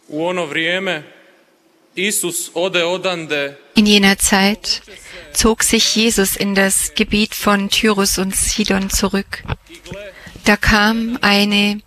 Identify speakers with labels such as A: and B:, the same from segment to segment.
A: In jener Zeit zog sich Jesus in das Gebiet von Tyrus und Sidon zurück. Da kam eine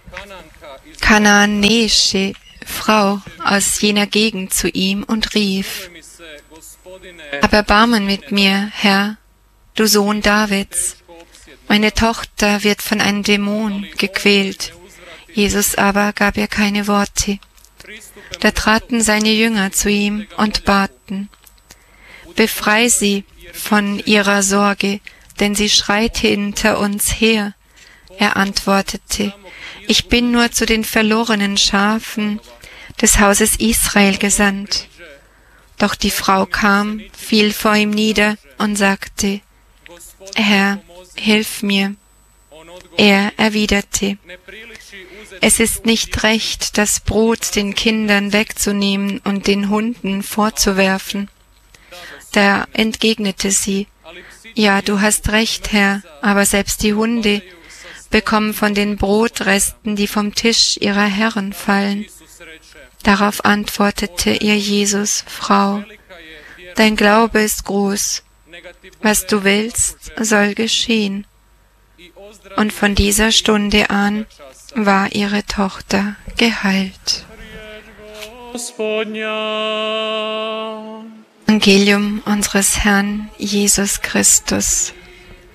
A: kanaanäische Frau aus jener Gegend zu ihm und rief: Hab Erbarmen mit mir, Herr, du Sohn Davids. Meine Tochter wird von einem Dämon gequält. Jesus aber gab ihr keine Worte. Da traten seine Jünger zu ihm und baten: Befrei sie von ihrer Sorge, denn sie schreit hinter uns her. Er antwortete: Ich bin nur zu den verlorenen Schafen des Hauses Israel gesandt. Doch die Frau kam, fiel vor ihm nieder und sagte: Herr, hilf mir. Er erwiderte: Es ist nicht recht, das Brot den Kindern wegzunehmen und den Hunden vorzuwerfen. Da entgegnete sie: Ja, du hast recht, Herr, aber selbst die Hunde bekommen von den Brotresten, die vom Tisch ihrer Herren fallen. Darauf antwortete ihr Jesus: Frau, dein Glaube ist groß. Was du willst, soll geschehen. Und von dieser Stunde an war ihre Tochter geheilt. Evangelium unseres Herrn Jesus Christus.